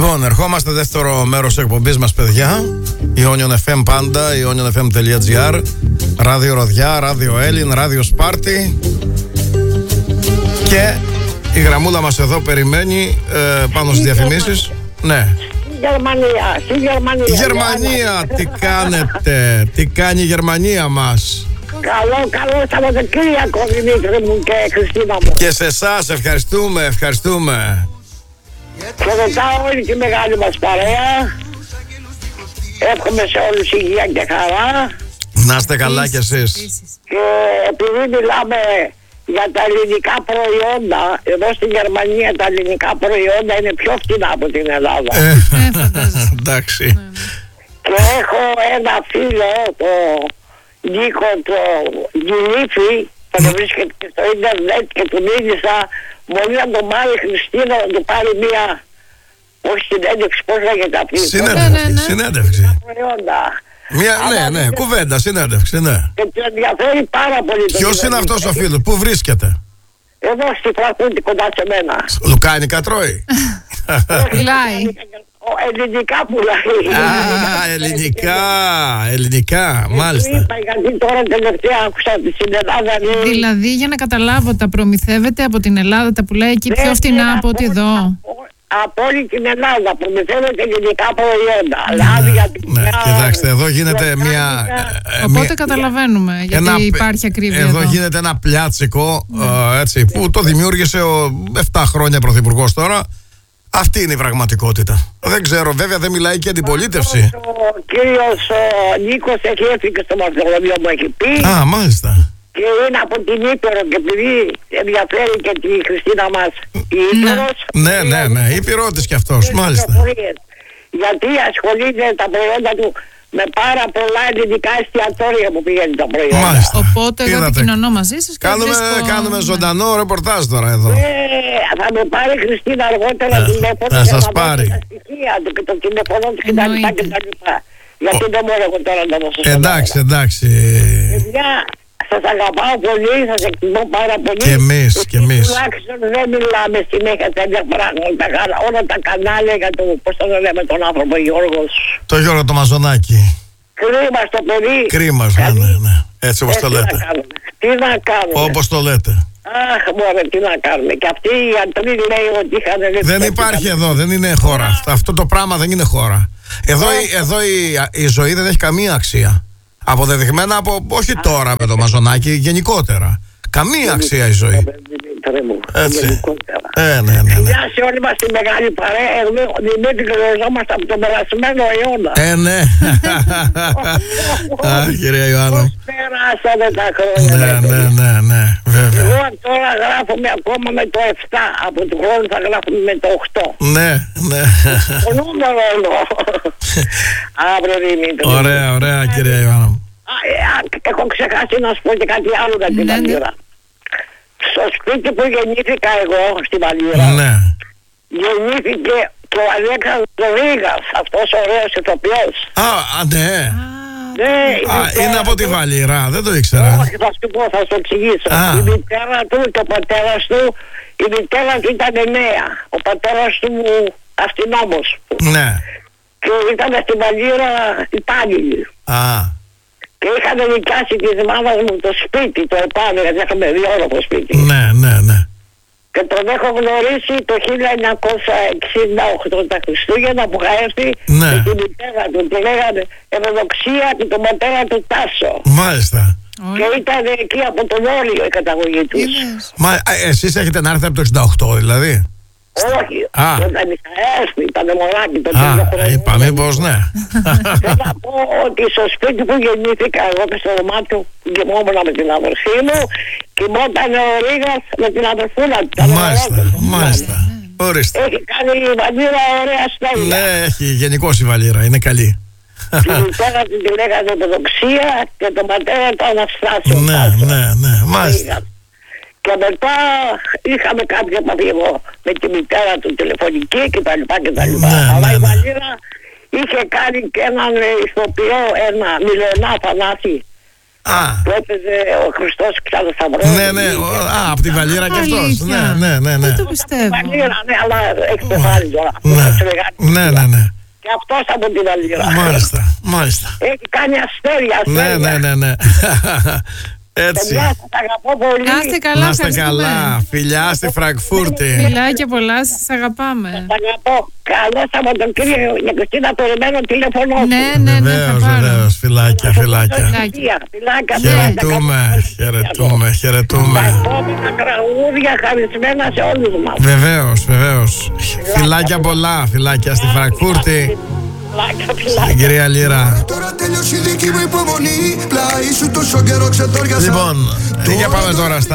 Λοιπόν, ερχόμαστε δεύτερο μέρος εκπομπής μας, παιδιά. Ionion FM πάντα, ionionfm.gr, Ράδιο Ροδιά, Ράδιο Έλλην, Ράδιο Σπάρτη. Και η γραμμούλα μας εδώ περιμένει πάνω στις διαφημίσεις. Ναι. Στη Γερμανία. Η Γερμανία, τι κάνετε, τι κάνει η Γερμανία μας? Καλό Σαββατοκύριακο, Δημήτρη μου και Χριστίνα μου. Και σε εσάς, ευχαριστούμε. Χαιρετάω όλη τη μεγάλη μας παρέα. Εύχομαι σε όλους υγεία και χαρά. Να είστε καλά κι εσείς. Και επειδή μιλάμε για τα ελληνικά προϊόντα, εδώ στη Γερμανία τα ελληνικά προϊόντα είναι πιο φτηνά από την Ελλάδα. Εντάξει. Και έχω ένα φίλο, το Νίκο, το Γιλίφη, που το βρίσκεται και στο ίντερνετ, και του μίλησα. Μπορεί να τον πάρει η Χριστίνα, να του πάρει μία, όχι συνέντευξη, πώς λέγεται αυτή. Συνέντευξη. Προϊόντα. Ναι, κουβέντα, συνέντευξη, ναι. Και του ενδιαφέρει πάρα πολύ. Ποιος είναι αυτός ο φίλος, πού βρίσκεται? Εδώ στη Φραγκφούρτη, κοντά σε μένα. Λουκάνικα τρώει? Πουλάει. Ελληνικά πουλάει. Ελληνικά, μάλιστα. Είπα, γιατί τώρα τελευταία άκουσα ότι στην Ελλάδα λέει... Δηλαδή, για να καταλάβω, τα προμηθεύεται από την Ελλάδα, τα πουλάει εκεί πιο φτηνά από ότι εδώ? Από όλη την Ελλάδα προμηθεύεται ελληνικά προϊόντα. Ναι, κοιτάξτε, εδώ γίνεται μια... Οπότε καταλαβαίνουμε γιατί υπάρχει ακρίβεια εδώ. Εδώ γίνεται ένα πλιάτσικο, έτσι, που το δημιούργησε ο 7 χρόνια πρωθυπουργός τώρα. Αυτή είναι η πραγματικότητα. Δεν ξέρω, βέβαια δεν μιλάει και αντιπολίτευση. Ο κύριος Νίκος έχει έρθει και στο Μαρθολομείο μου, έχει πει. Α, μάλιστα. Και είναι από την Ήπειρο, και επειδή ενδιαφέρει και τη Χριστίνα μας η Ήπειρος. Ναι, Ήπειρότης κι αυτός, μάλιστα. Γιατί ασχολείται τα προϊόντα του με πάρα πολλά ελληνικά εστιατόρια που πηγαίνει τα προϊόντα. Μάλιστα. Οπότε εγώ επικοινωνώ μαζί σας και κάνουμε ζωντανό ρεπορτάζ τώρα εδώ. Θα με πάρει η Χριστίνα αργότερα τηλέφωνο. Θα σας πάρει. Τα στοιχεία του και το τηλέφωνο του κτλ. Γιατί δεν μπορώ εγώ τώρα να δώσω. Εντάξει. Παιδιά, σας αγαπάω πολύ, σας εκτιμώ πάρα πολύ. Και εμείς. Τουλάχιστον δεν μιλάμε συνέχεια τέτοια πράγματα. Όλα τα κανάλια για το, πώς το λέμε τον άνθρωπο, Γιώργος. Το Γιώργο το Μαζονάκι. Κρίμα στο παιδί. Κρίμα, ναι. Έτσι όπως το λέτε. Τι να κάνουμε. Όπως το λέτε. Αχ, μωρέ, τι να κάνουμε. Και αυτοί οι ιατροί λέει ότι είχαν... Δεν υπάρχει εδώ, δεν είναι χώρα. Αυτό το πράγμα δεν είναι χώρα. Εδώ η ζωή δεν έχει καμία αξία. Αποδεδειγμένα από, όχι τώρα με το Μαζονάκι, γενικότερα. Καμία αξία η ζωή. Έτσι. Ναι. Γεια σε όλη μας τη μεγάλη παρέα. Δημήτρη, γνωριζόμαστε από τον περασμένο αιώνα. Ναι. Κυρία Ιωάννα. Πώς περάσανε τα χρόνια. Ναι, βέβαια. Εγώ τώρα γράφουμε ακόμα με το 7. Από του χρόνου θα γράφουμε με το 8. Ναι. Το νούμερο εννοώ. Αύριο, Δημήτρη. Ωραία, κυρία Ιωάννα. Έχω ξεχάσει να σου πω και κάτι άλλο για την Βαλήρα. Στο σπίτι που γεννήθηκα εγώ, στη Βαλήρα, γεννήθηκε και ο Αλέξανδρος Ρήγας, αυτός ο ωραίος ηθοποιός. Ναι. Είναι από τη Βαλήρα, δεν το ήξερα. Όχι, θα σου πω, θα σου εξηγήσω. Η μητέρα του και ο πατέρας του, η μητέρα του ήταν νέα, ο πατέρας του αστυνόμος. Ναι. Και ήταν στη Βαλήρα υπάλληλοι. Και είχαν νοικιάσει της μάνας μου το σπίτι, το επάνω, γιατί είχαμε διόροφο σπίτι. Ναι. Και τον έχω γνωρίσει το 1968 τα Χριστούγεννα που είχα έρθει με τη μητέρα του. Τη λέγανε Ευδοξία και τον πατέρα του Τάσο. Μάλιστα. Και ήταν εκεί από τον Όριο η καταγωγή τους. Μα εσείς έχετε να έρθετε από το 68 δηλαδή? Όχι, όταν είχα έρθει, ήταν μωράκι το είπαμε πως ναι. Θέλω να πω ότι στο σπίτι που γεννήθηκα εγώ και στο δωμάτιο που κοιμόμουν με την αδερφή μου, κοιμόταν ο Ρήγας με την αδερφούλα του. Μάλιστα. Έχει κάνει η Βαλήρα ωραία στέλια. Ναι, έχει γενικώς η Βαλήρα, είναι καλή. Τη μητέρα του τη λέγανε Ευδοξία και τον πατέρα του Αναστάσιο. Ναι, μάλιστα. Και μετά είχαμε κάποια επαφή εγώ με τη μητέρα του τηλεφωνική κτλ. Αλλά η Βαλήρα είχε κάνει και έναν ηθοποιό, ένα Μιλωνά Θανάση, Που έπαιζε ο Χριστός Ξανασταυρός. Ναι, από τη Βαλήρα κι αυτός. Αλήθεια. Ναι. Δεν το πιστεύω. Βαλήρα, ναι, αλλά έχει πεθάνει τώρα. Ναι. Και αυτός από τη Βαλήρα. Μάλιστα. Έχει κάνει αστέρια. Ναι. Έτσι. Παιδιά, σας αγαπώ πολύ. Να είστε καλά, Να είστε ευχαριστούμε. καλά. Φιλιά στη Φραγκφούρτη. Φιλάκια πολλά, σας αγαπάμε. Σας αγαπώ. Καλό Σαββατοκύριακο. Για Χριστίνα, περιμένω τηλεφωνό σου. Ναι, θα πάρω. Βεβαίως. Φιλάκια. Φιλάκια. Χαιρετούμε. Τα επόμενα τραγούδια χαρισμένα σε όλους μας. Βεβαίως. Φιλάκια πολλά. Φιλάκια στη Φραγκφούρτη. Στην κυρία Λύρα. Τώρα τέλειωσε η δική μου υπομονή. Πλάι σου τόσο καιρό ξετόριασα. Λοιπόν, για πάμε τώρα στα